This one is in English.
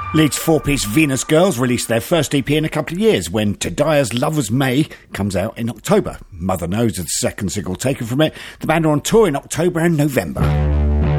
Leeds four-piece Venus Girls released their first EP in a couple of years when To Die As Lovers May comes out in October. Mother Knows is the second single taken from it. The band are on tour in October and November.